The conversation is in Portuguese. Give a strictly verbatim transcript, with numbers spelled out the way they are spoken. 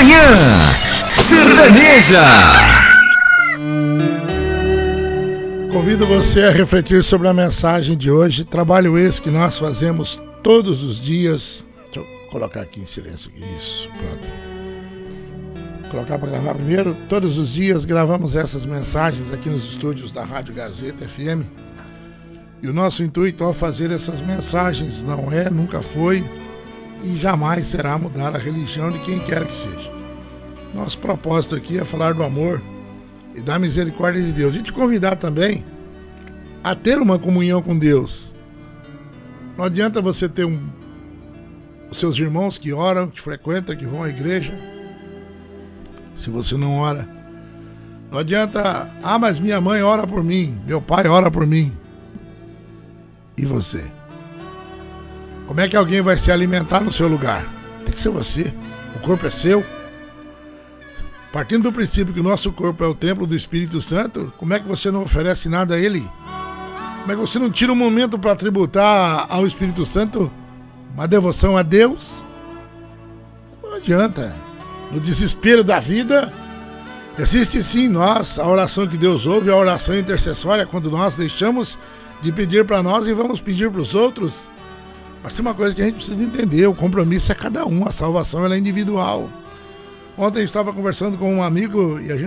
Manhã Sertaneja. Convido você a refletir sobre a mensagem de hoje, trabalho esse que nós fazemos todos os dias. Deixa eu colocar aqui em silêncio, isso, pronto. Colocar para gravar primeiro. Todos os dias gravamos essas mensagens aqui nos estúdios da Rádio Gazeta F M. E o nosso intuito ao fazer essas mensagens não é, nunca foi e jamais será mudar a religião de quem quer que seja. Nosso propósito aqui é falar do amor e da misericórdia de Deus. E te convidar também a ter uma comunhão com Deus. Não adianta você ter um, os seus irmãos que oram, que frequentam, que vão à igreja, se você não ora. Não adianta, ah, mas minha mãe ora por mim, meu pai ora por mim. E você? Como é que alguém vai se alimentar no seu lugar? Tem que ser você. O corpo é seu. Partindo do princípio que o nosso corpo é o templo do Espírito Santo, como é que você não oferece nada a Ele? Como é que você não tira um momento para tributar ao Espírito Santo uma devoção a Deus? Não adianta. No desespero da vida, existe sim nós, a oração que Deus ouve, a oração intercessória, quando nós deixamos de pedir para nós e vamos pedir para os outros. Mas tem uma coisa que a gente precisa entender, o compromisso é cada um, a salvação ela é individual. Ontem eu estava conversando com um amigo e a gente